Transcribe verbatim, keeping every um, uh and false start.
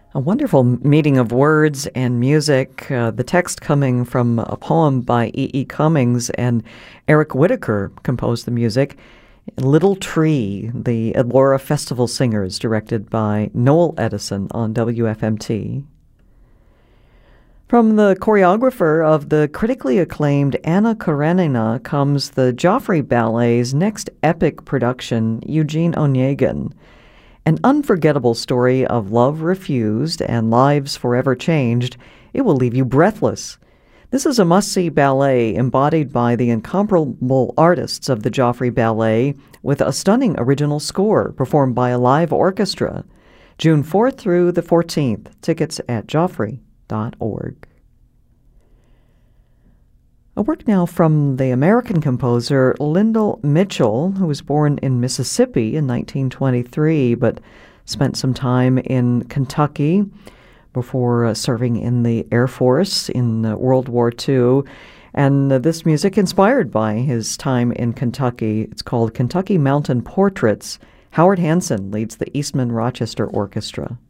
A wonderful meeting of words and music. Uh, the text coming from a poem by E E. Cummings, and Eric Whitacre composed the music. Little Tree, the Elora Festival Singers, directed by Noel Edison on W F M T. From the choreographer of the critically acclaimed Anna Karenina comes the Joffrey Ballet's next epic production, Eugene Onegin. An unforgettable story of love refused and lives forever changed. It will leave you breathless. This is a must-see ballet embodied by the incomparable artists of the Joffrey Ballet with a stunning original score performed by a live orchestra. June fourth through the fourteenth. Tickets at joffrey dot org. A work now from the American composer Lyndall Mitchell, who was born in Mississippi in nineteen twenty-three, but spent some time in Kentucky before uh, serving in the Air Force in uh, World War Two. And uh, this music inspired by his time in Kentucky. It's called Kentucky Mountain Portraits. Howard Hanson leads the Eastman Rochester Orchestra.